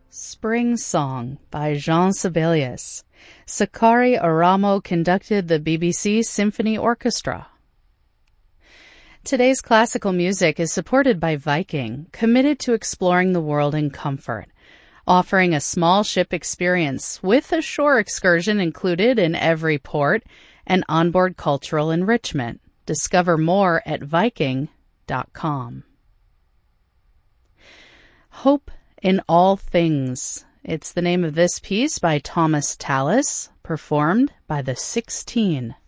Spring Song by Jean Sibelius. Sakari Aramo conducted the BBC Symphony Orchestra. Today's classical music is supported by Viking, committed to exploring the world in comfort, offering a small ship experience with a shore excursion included in every port and onboard cultural enrichment. Discover more at Viking.com. Hope in All Things. It's the name of this piece by Thomas Tallis, performed by the 16.